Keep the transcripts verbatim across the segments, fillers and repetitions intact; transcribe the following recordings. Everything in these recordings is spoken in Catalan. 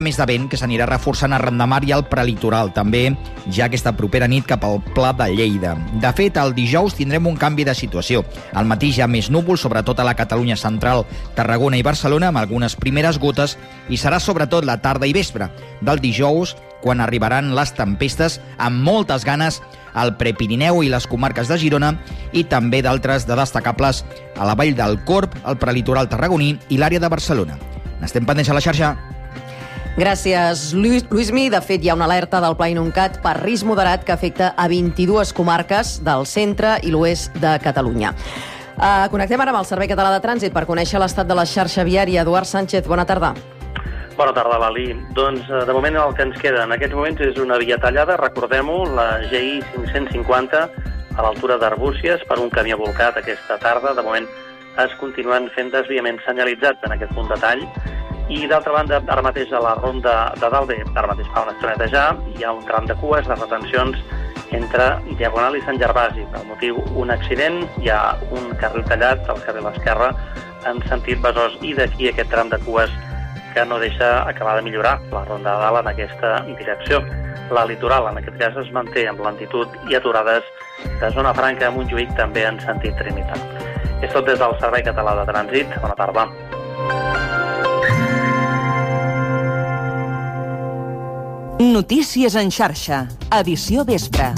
més de vent que s'anirà reforçant a Randamar i al prelitoral, també ja aquesta propera nit cap al Pla de Lleida. De fet, el dijous tindrem un canvi de situació. Al matí hi ha més núvols, sobretot a la Catalunya central, Tarragona i Barcelona, amb algunes primeres gotes, i serà sobretot la tarda i vespre del dijous quan arribaran les tempestes amb moltes ganes al Prepirineu i les comarques de Girona i també d'altres de destacables a la vall del Corb, el prelitoral tarragoní i l'àrea de Barcelona. N'estem pendents a la xarxa. Gràcies, Lluís, Lluïsmi. De fet, hi ha una alerta del Pla Inuncat per risc moderat que afecta a vint-i-dues comarques del centre i l'oest de Catalunya. Uh, connectem ara amb el Servei Català de Trànsit per conèixer l'estat de la xarxa viària. Eduard Sánchez, bona tarda. Bona tarda, Lali. Doncs, de moment, el que ens queda en aquests moments és una via tallada, recordem-ho, la G I cinc-cents cinquanta, a l'altura d'Arbúcies, per un camió volcat aquesta tarda. De moment es continuen fent desviaments senyalitzats en aquest punt de tall. I, d'altra banda, ara mateix a la ronda de Dalbe, ara mateix fa una estoneta ja, hi ha un tram de cues, de retencions entre Diagonal i Sant Gervasi. Per motiu un accident, hi ha un carril tallat al carril esquerre en sentit Besòs, i d'aquí aquest tram de cues que no deixa acabar de millorar la ronda de dalt en aquesta direcció. La litoral, en aquest cas, es manté amb lentitud i aturades de Zona Franca a Montjuïc, també en sentit Trinitat. És tot des del Servei Català de Trànsit. Bona tarda. Notícies en xarxa, edició vespre.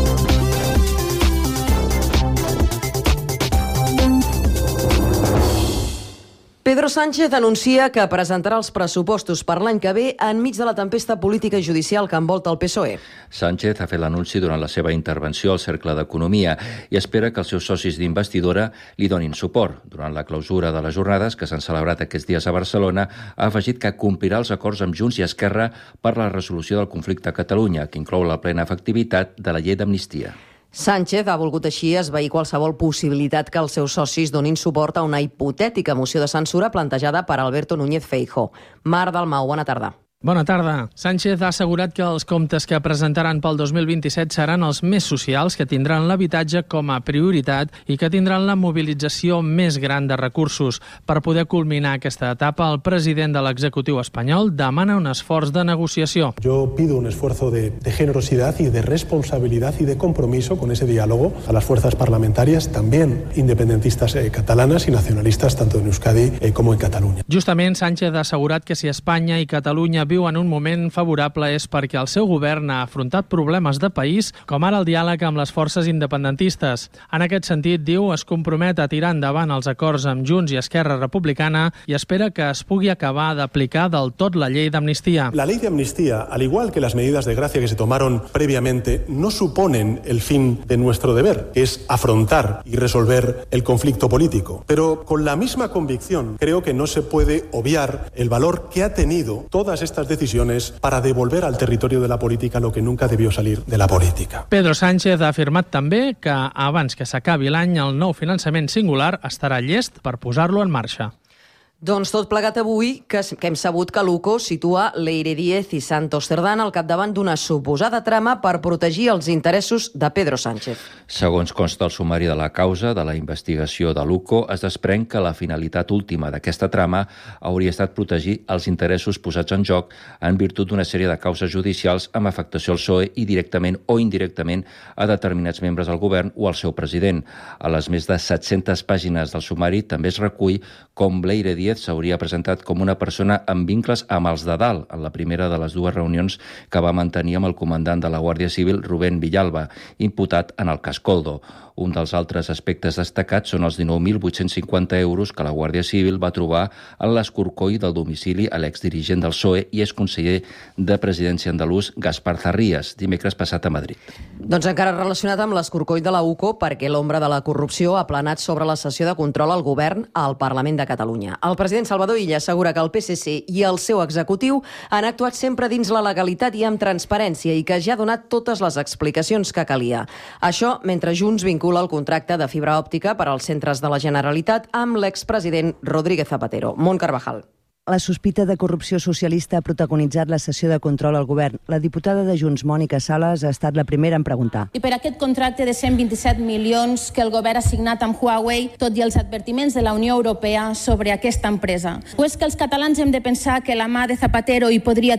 Pedro Sánchez anuncia que presentarà els pressupostos per l'any que ve enmig de la tempesta política i judicial que envolta el P S O E. Sánchez ha fet l'anunci durant la seva intervenció al Cercle d'Economia i espera que els seus socis d'investidura li donin suport. Durant la clausura de les jornades que s'han celebrat aquests dies a Barcelona, ha afegit que complirà els acords amb Junts i Esquerra per la resolució del conflicte a Catalunya, que inclou la plena efectivitat de la llei d'amnistia. Sánchez ha volgut així esvair qualsevol possibilitat que els seus socis donin suport a una hipotètica moció de censura plantejada per Alberto Núñez Feijóo. Mar Dalmau, bona tarda. Bona tarda. Sánchez ha assegurat que els comptes que presentaran pel dos mil vint-i-set seran els més socials, que tindran l'habitatge com a prioritat i que tindran la mobilització més gran de recursos. Per poder culminar aquesta etapa, el president de l'executiu espanyol demana un esforç de negociació. Yo pido un esfuerzo de, de generosidad y de responsabilidad y de compromiso con ese diálogo a las fuerzas parlamentarias, también independentistas eh, catalanas y nacionalistas, tanto en Euskadi eh, como en Catalunya. Justament, Sánchez ha assegurat que si Espanya i Catalunya viu en un moment favorable és perquè el seu govern ha afrontat problemes de país, com ara el diàleg amb les forces independentistes. En aquest sentit, diu, es compromet a tirar endavant els acords amb Junts i Esquerra Republicana i espera que es pugui acabar d'aplicar del tot la llei d'amnistia. La ley de amnistía, al igual que las medidas de gracia que se tomaron previamente, no suponen el fin de nuestro deber, que es afrontar y resolver el conflicto político. Pero con la misma convicción, creo que no se puede obviar el valor que ha tenido todas estas decisiones para devolver al territorio de la política lo que nunca debió salir de la política. Pedro Sánchez ha afirmat també que abans que s'acabi l'any el nou finançament singular estarà llest per posar-lo en marxa. Doncs tot plegat avui, que, que hem sabut que l'U C O situa Leire Díez i Santos Cerdán al capdavant d'una suposada trama per protegir els interessos de Pedro Sánchez. Segons consta el sumari de la causa de la investigació de l'U C O, es desprèn que la finalitat última d'aquesta trama hauria estat protegir els interessos posats en joc en virtut d'una sèrie de causes judicials amb afectació al P S O E i directament o indirectament a determinats membres del govern o al seu president. A les més de set-centes pàgines del sumari també es recull com Leire Díez s'hauria presentat com una persona amb vincles amb els de dalt en la primera de les dues reunions que va mantenir amb el comandant de la Guàrdia Civil, Rubén Villalba, imputat en el cas Koldo. Un dels altres aspectes destacats són els dinou mil vuit-cents cinquanta euros que la Guàrdia Civil va trobar en l'escorcoll del domicili a l'exdirigent del P S O E i exconseller de Presidència andalús, Gaspar Zarrías, dimecres passat a Madrid. Doncs encara relacionat amb l'escorcoll de la U C O, perquè l'ombra de la corrupció ha planat sobre la sessió de control al govern al Parlament de Catalunya. El president Salvador Illa assegura que el P S C i el seu executiu han actuat sempre dins la legalitat i amb transparència i que ja ha donat totes les explicacions que calia. Això mentre Junts vincula el contracte de fibra òptica per als centres de la Generalitat amb l'expresident Rodríguez Zapatero. Mont Carvajal. La sospita de corrupció socialista ha protagonitzat la sessió de control al govern. La diputada de Junts, Mònica Sales, ha estat la primera en preguntar. I per aquest contracte de cent vint-i-set milions que el govern ha signat amb Huawei, tot i els advertiments de la Unió Europea sobre aquesta empresa? O és que els catalans hem de pensar que la mà de Zapatero hi podria